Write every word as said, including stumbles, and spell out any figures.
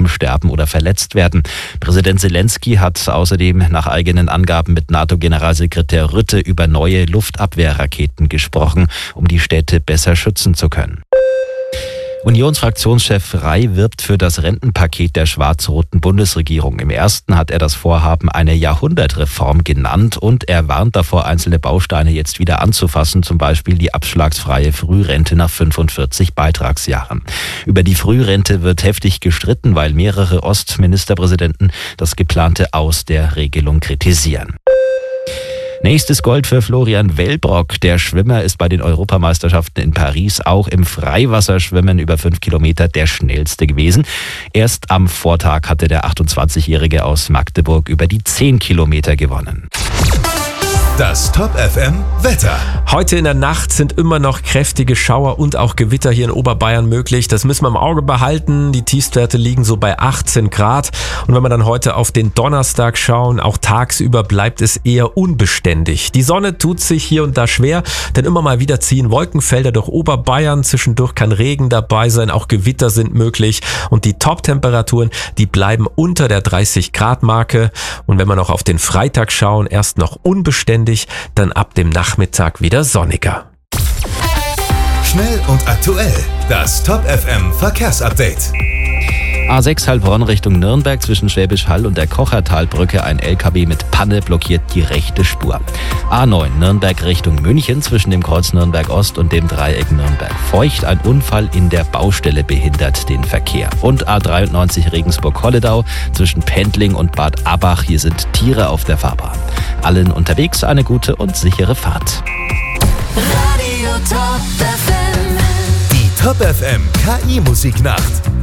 Truppen sterben oder verletzt werden. Präsident Zelensky hat außerdem nach eigenen Angaben mit NATO-Generalsekretär Rutte über neue Luftabwehrraketen gesprochen, um die Städte besser schützen zu können. Unionsfraktionschef Rey wirbt für das Rentenpaket der schwarz-roten Bundesregierung. Im ersten hat er das Vorhaben eine Jahrhundertreform genannt und er warnt davor, einzelne Bausteine jetzt wieder anzufassen, zum Beispiel die abschlagsfreie Frührente nach fünfundvierzig Beitragsjahren. Über die Frührente wird heftig gestritten, weil mehrere Ostministerpräsidenten das geplante Aus der Regelung kritisieren. Nächstes Gold für Florian Wellbrock. Der Schwimmer ist bei den Europameisterschaften in Paris auch im Freiwasserschwimmen über fünf Kilometer der schnellste gewesen. Erst am Vortag hatte der achtundzwanzigjährige aus Magdeburg über die zehn Kilometer gewonnen. Das Top F M Wetter. Heute in der Nacht sind immer noch kräftige Schauer und auch Gewitter hier in Oberbayern möglich. Das müssen wir im Auge behalten. Die Tiefstwerte liegen so bei achtzehn Grad. Und wenn wir dann heute auf den Donnerstag schauen, auch tagsüber bleibt es eher unbeständig. Die Sonne tut sich hier und da schwer, denn immer mal wieder ziehen Wolkenfelder durch Oberbayern. Zwischendurch kann Regen dabei sein, auch Gewitter sind möglich. Und die Top-Temperaturen, die bleiben unter der dreißig Grad Marke. Und wenn wir noch auf den Freitag schauen, erst noch unbeständig, dann ab dem Nachmittag wieder sonniger. Schnell und aktuell. Das Top F M Verkehrsupdate. A sechs Heilbronn Richtung Nürnberg zwischen Schwäbisch Hall und der Kochertalbrücke. Ein L K W mit Panne blockiert die rechte Spur. A neun Nürnberg Richtung München zwischen dem Kreuz Nürnberg Ost und dem Dreieck Nürnberg Feucht. Ein Unfall in der Baustelle behindert den Verkehr. Und A dreiundneunzig Regensburg-Holledau zwischen Pendling und Bad Abach. Hier sind Tiere auf der Fahrbahn. Allen unterwegs eine gute und sichere Fahrt. Die Top F M K I-Musiknacht.